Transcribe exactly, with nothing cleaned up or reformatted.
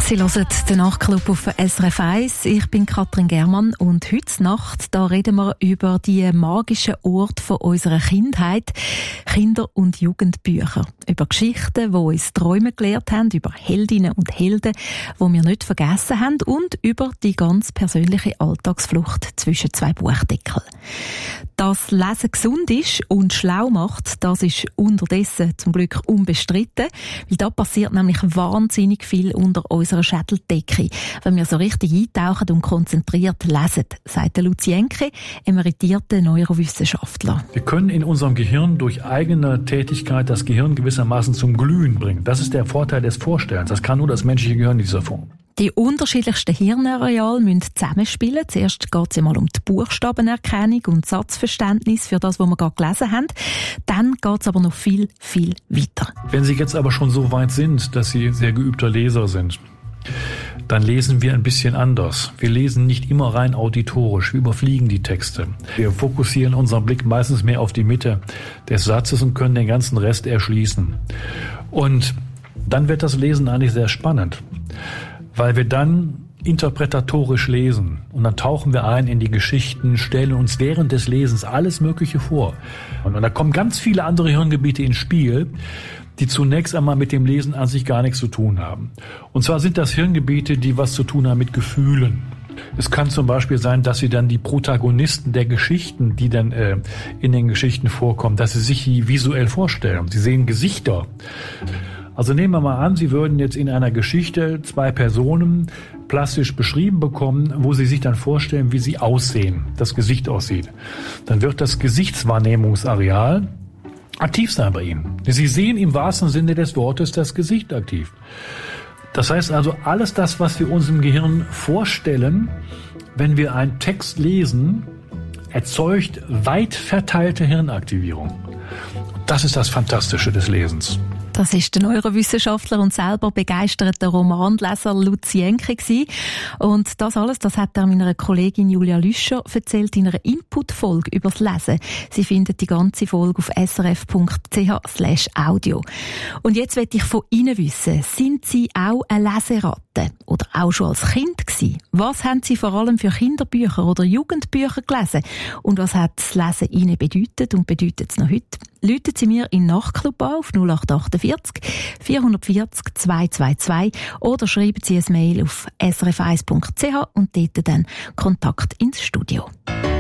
Sie hören den Nachtclub auf S R F eins. Ich bin Katrin Germann und heute Nacht da reden wir über die magischen Orte von unserer Kindheit, Kinder- und Jugendbücher. Über Geschichten, die uns Träume gelehrt haben, über Heldinnen und Helden, die wir nicht vergessen haben und über die ganz persönliche Alltagsflucht zwischen zwei Buchdeckeln. Dass Lesen gesund ist und schlau macht, das ist unterdessen zum Glück unbestritten, weil da passiert nämlich wahnsinnig viel unter unserer Schädeldecke, wenn wir so richtig eintauchen und konzentriert lesen, sagt der Luzienke, emeritierter Neurowissenschaftler. Wir können in unserem Gehirn durch eigene Tätigkeit das Gehirn gewissermaßen zum Glühen bringen. Das ist der Vorteil des Vorstellens. Das kann nur das menschliche Gehirn in dieser Form. Die unterschiedlichsten Hirnareale müssen zusammenspielen. Zuerst geht es einmal um die Buchstabenerkennung und Satzverständnis für das, was wir gerade gelesen haben. Dann geht es aber noch viel, viel weiter. Wenn Sie jetzt aber schon so weit sind, dass Sie sehr geübter Leser sind, dann lesen wir ein bisschen anders. Wir lesen nicht immer rein auditorisch, wir überfliegen die Texte. Wir fokussieren unseren Blick meistens mehr auf die Mitte des Satzes und können den ganzen Rest erschließen. Und dann wird das Lesen eigentlich sehr spannend, weil wir dann interpretatorisch lesen und dann tauchen wir ein in die Geschichten, stellen uns während des Lesens alles Mögliche vor. Und, und da kommen ganz viele andere Hirngebiete ins Spiel, die zunächst einmal mit dem Lesen an sich gar nichts zu tun haben. Und zwar sind das Hirngebiete, die was zu tun haben mit Gefühlen. Es kann zum Beispiel sein, dass Sie dann die Protagonisten der Geschichten, die dann äh, in den Geschichten vorkommen, dass Sie sich die visuell vorstellen. Sie sehen Gesichter. Also nehmen wir mal an, Sie würden jetzt in einer Geschichte zwei Personen plastisch beschrieben bekommen, wo Sie sich dann vorstellen, wie sie aussehen, das Gesicht aussieht. Dann wird das Gesichtswahrnehmungsareal aktiv sein bei Ihnen. Sie sehen im wahrsten Sinne des Wortes das Gesicht aktiv. Das heißt also, alles das, was wir uns im Gehirn vorstellen, wenn wir einen Text lesen, erzeugt weit verteilte Hirnaktivierung. Das ist das Fantastische des Lesens. Das ist der Neurowissenschaftler und selber begeisterter Romanleser Luzienke gewesen. Und das alles, das hat er meiner Kollegin Julia Lüscher erzählt in einer Input-Folge übers Lesen. Sie findet die ganze Folge auf srf.ch slash audio. Und jetzt will ich von Ihnen wissen, sind Sie auch eine Leseratte oder auch schon als Kind gewesen? Was haben Sie vor allem für Kinderbücher oder Jugendbücher gelesen? Und was hat das Lesen Ihnen bedeutet und bedeutet es noch heute? Läuten Sie mir in Nachtclub auf null acht achtundvierzig vierhundertvierzig zweihundertzweiundzwanzig oder schreiben Sie ein Mail auf s r f eins punkt c h und dort dann Kontakt ins Studio.